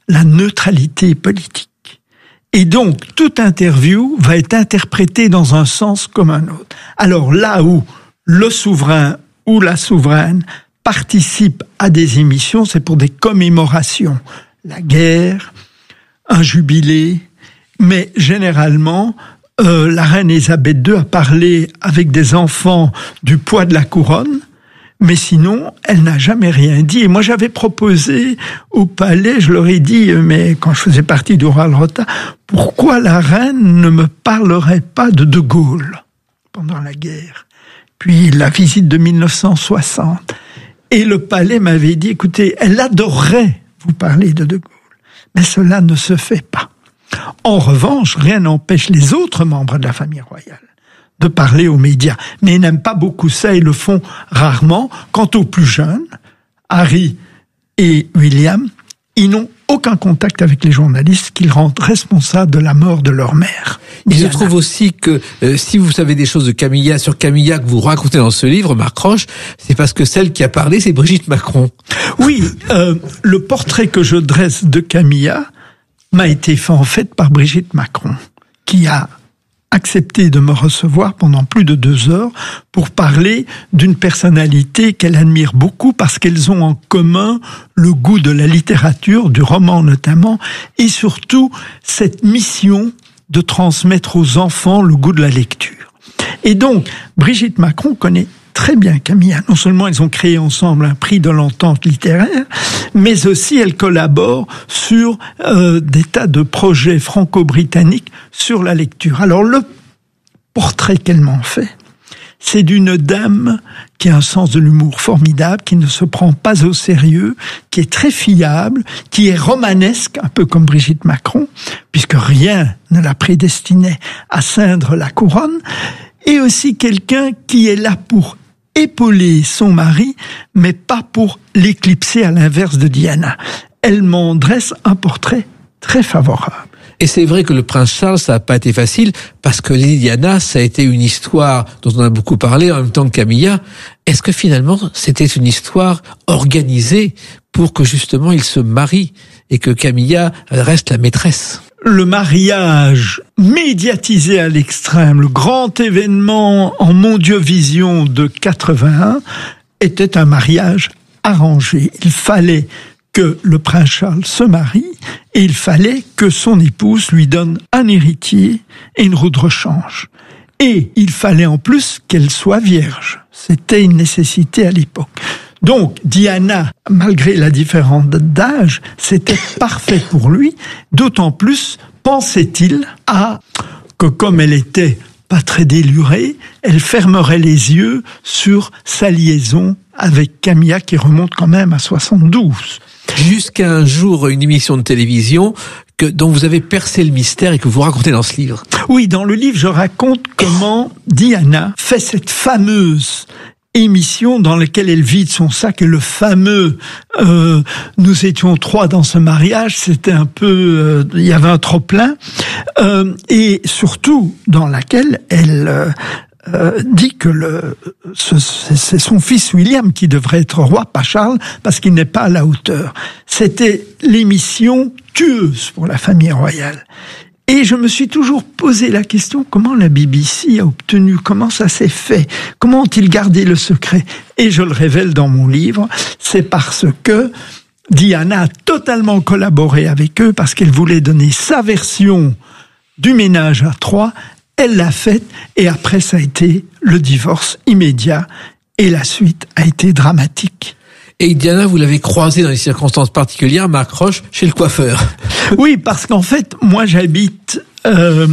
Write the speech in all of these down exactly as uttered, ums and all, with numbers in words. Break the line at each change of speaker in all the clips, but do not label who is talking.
la neutralité politique. Et donc, toute interview va être interprétée dans un sens comme un autre. Alors là où le souverain ou la souveraine participe à des émissions, c'est pour des commémorations. La guerre, un jubilé, mais généralement, euh, la reine Élisabeth deux a parlé avec des enfants du poids de la couronne, mais sinon, elle n'a jamais rien dit. Et moi, j'avais proposé au palais, je leur ai dit, mais quand je faisais partie du Royal Rota, pourquoi la reine ne me parlerait pas de De Gaulle pendant la guerre? Puis la visite de mille neuf cent soixante. Et le palais m'avait dit, écoutez, elle adorerait vous parler de De Gaulle, mais cela ne se fait pas. En revanche, rien n'empêche les autres membres de la famille royale de parler aux médias. Mais ils n'aiment pas beaucoup ça, ils le font rarement. Quant aux plus jeunes, Harry et William, ils n'ont aucun contact avec les journalistes qu'ils rendent responsables de la mort de leur mère.
Et je trouve aussi que euh, si vous savez des choses de Camilla, sur Camilla que vous racontez dans ce livre, Marc Roche, c'est parce que celle qui a parlé, c'est Brigitte Macron.
Oui, euh, le portrait que je dresse de Camilla m'a été fait en fait par Brigitte Macron, qui a accepté de me recevoir pendant plus de deux heures pour parler d'une personnalité qu'elle admire beaucoup parce qu'elles ont en commun le goût de la littérature, du roman notamment, et surtout cette mission de transmettre aux enfants le goût de la lecture. Et donc, Brigitte Macron connaît très bien Camilla. Non seulement ils ont créé ensemble un prix de l'entente littéraire, mais aussi elles collaborent sur euh, des tas de projets franco-britanniques sur la lecture. Alors le portrait qu'elle m'en fait, c'est d'une dame qui a un sens de l'humour formidable, qui ne se prend pas au sérieux, qui est très fiable, qui est romanesque, un peu comme Brigitte Macron, puisque rien ne la prédestinait à ceindre la couronne, et aussi quelqu'un qui est là pour épauler son mari, mais pas pour l'éclipser à l'inverse de Diana. Elle m'en dresse un portrait très favorable.
Et c'est vrai que le prince Charles, ça n'a pas été facile, parce que Lady Diana, ça a été une histoire dont on a beaucoup parlé, en même temps que Camilla. Est-ce que finalement, c'était une histoire organisée pour que justement ils se marient et que Camilla reste la maîtresse?
Le mariage médiatisé à l'extrême, le grand événement en mondiovision de quatre-vingt-un, était un mariage arrangé. Il fallait que le prince Charles se marie et il fallait que son épouse lui donne un héritier et une roue de rechange. Et il fallait en plus qu'elle soit vierge. C'était une nécessité à l'époque. Donc, Diana, malgré la différence d'âge, c'était parfait pour lui, d'autant plus pensait-il à que comme elle était pas très délurée, elle fermerait les yeux sur sa liaison avec Camilla qui remonte quand même à soixante-douze.
Jusqu'à un jour, une émission de télévision que, dont vous avez percé le mystère et que vous racontez dans ce livre.
Oui, dans le livre, je raconte comment Diana fait cette fameuse émission dans laquelle elle vide son sac et le fameux euh, nous étions trois dans ce mariage, c'était un peu euh, il y avait un trop plein euh, et surtout dans laquelle elle euh, euh, dit que le ce, c'est son fils William qui devrait être roi, pas Charles, parce qu'il n'est pas à la hauteur. C'était l'émission tueuse pour la famille royale. Et je me suis toujours posé la question, comment la B B C a obtenu, comment ça s'est fait, comment ont-ils gardé le secret? Et je le révèle dans mon livre, c'est parce que Diana a totalement collaboré avec eux, parce qu'elle voulait donner sa version du ménage à trois, elle l'a faite, et après ça a été le divorce immédiat, et la suite a été dramatique.
Et Diana, vous l'avez croisée dans des circonstances particulières, Marc Roche, chez le coiffeur.
Oui, parce qu'en fait, moi j'habite euh,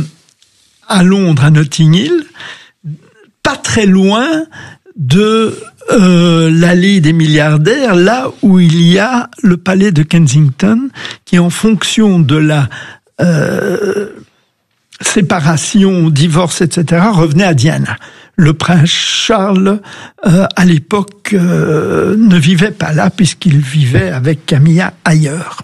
à Londres, à Notting Hill, pas très loin de euh, l'allée des milliardaires, là où il y a le palais de Kensington, qui en fonction de la euh, séparation, divorce, et cetera, revenait à Diana. Le prince Charles, euh, à l'époque, euh, ne vivait pas là, puisqu'il vivait avec Camilla ailleurs.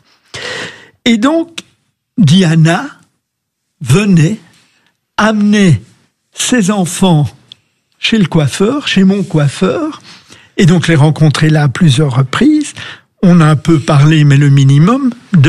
Et donc, Diana venait, amenait ses enfants chez le coiffeur, chez mon coiffeur, et donc les rencontrer là à plusieurs reprises. On a un peu parlé, mais le minimum, de